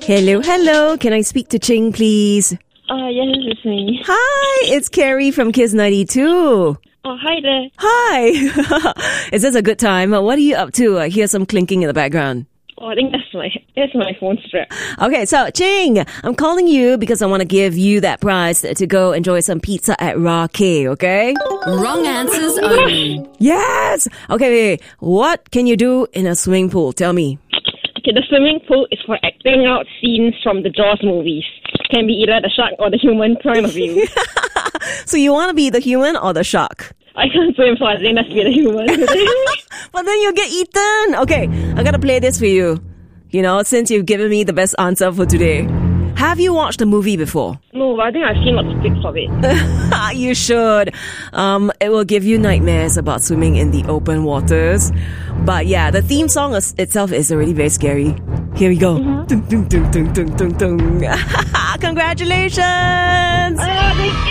Hello, hello. Can I speak to Ching, please? Yes, it's me. Hi, it's Carrie from Kiss 92. Oh, hi there. Hi. Is this a good time? What are you up to? I hear some clinking in the background. Oh, I think that's my phone strap. Okay, so Ching, I'm calling you because I want to give you that prize to go enjoy some pizza at Rocky, okay? Wrong answers only. Yes! Okay, wait. What can you do in a swimming pool? Tell me. Okay, the swimming pool is for acting out scenes from the Jaws movies. Can be either the shark or the human point of view. So you want to be the human or the shark? I can't swim, so I think that's be the human. But then you'll get eaten. Okay, I gotta play this for you. You know, since you've given me the best answer for today. Have you watched the movie before? No, but I think I've seen lots of clips of it. You should. It will give you nightmares about swimming in the open waters. But yeah, the theme song itself is already very scary. Here we go. Dun, dun, dun, dun, dun, dun, dun. Congratulations! Thank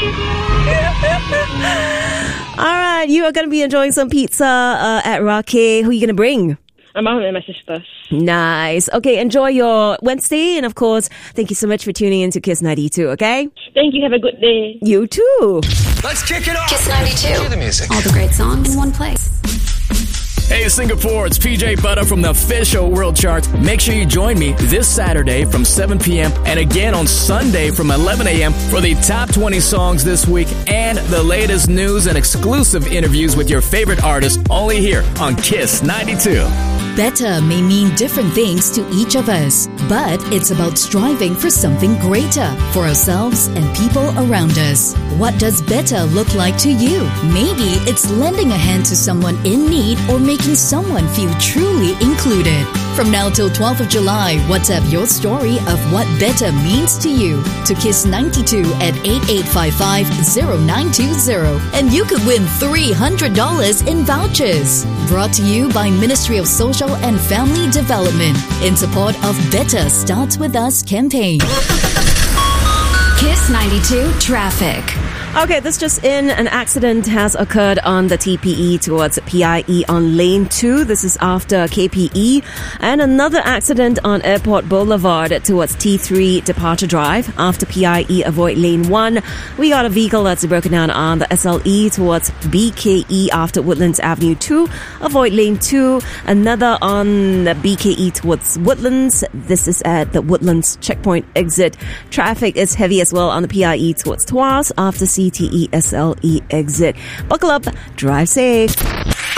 you. All right, you are going to be enjoying some pizza at Rocky. Who are you going to bring? My mom and my sisters. Nice. Okay, enjoy your Wednesday. And of course, thank you so much for tuning in to Kiss 92, okay? Thank you. Have a good day. You too. Let's kick it off. Kiss 92. Cue the music. All the great songs in one place. Hey Singapore, it's PJ Butter from the official World Chart. Make sure you join me this Saturday from 7 p.m. and again on Sunday from 11 a.m. for the top 20 songs this week and the latest news and exclusive interviews with your favorite artists only here on Kiss 92. Better may mean different things to each of us, but it's about striving for something greater for ourselves and people around us. What does better look like to you? Maybe it's lending a hand to someone in need or making someone feel truly included. From now till 12th of July, WhatsApp your story of what better means to you to Kiss 92 at 8855-0920 and you could win $300 in vouchers. Brought to you by Ministry of Social and Family Development in support of Better Starts With Us campaign. Kiss 92 Traffic. Okay, this just in. An accident has occurred on the TPE towards PIE on lane 2. This is after KPE. And another accident on Airport Boulevard towards T3 Departure Drive. After PIE, avoid lane 1. We got a vehicle that's broken down on the SLE towards BKE after Woodlands Avenue 2. Avoid lane 2. Another on the BKE towards Woodlands. This is at the Woodlands checkpoint exit. Traffic is heavy as well on the PIE towards Tuas after CTE SLE exit. Buckle up, drive safe.